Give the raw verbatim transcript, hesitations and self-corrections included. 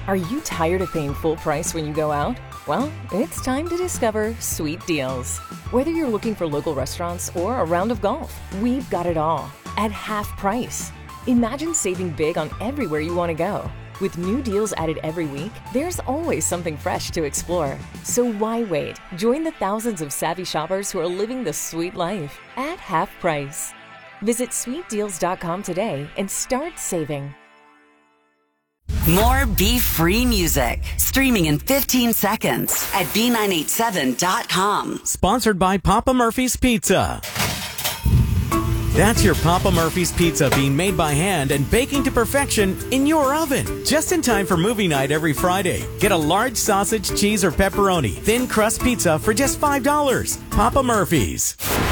Are you tired of paying full price when you go out? Well, it's time to discover Sweet Deals. Whether you're looking for local restaurants or a round of golf, we've got it all at half price. Imagine saving big on everywhere you want to go. With new deals added every week, there's always something fresh to explore. So why wait? Join the thousands of savvy shoppers who are living the sweet life at half price. Visit sweet deals dot com today and start saving. More beef-free music, streaming in fifteen seconds at B nine eighty-seven dot com. Sponsored by Papa Murphy's Pizza. That's your Papa Murphy's Pizza being made by hand and baking to perfection in your oven. Just in time for movie night every Friday. Get a large sausage, cheese, or pepperoni, thin crust pizza for just five dollars. Papa Murphy's.